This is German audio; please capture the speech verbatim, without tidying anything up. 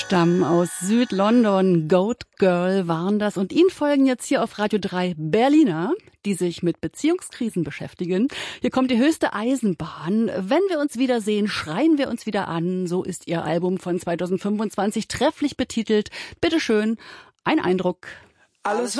Stamm aus Südlondon, Goat Girl waren das. Und Ihnen folgen jetzt hier auf Radio drei Berliner, die sich mit Beziehungskrisen beschäftigen. Hier kommt die höchste Eisenbahn. Wenn wir uns wiedersehen, schreien wir uns wieder an. So ist Ihr Album von zweitausendfünfundzwanzig trefflich betitelt. Bitteschön, ein Eindruck. Alles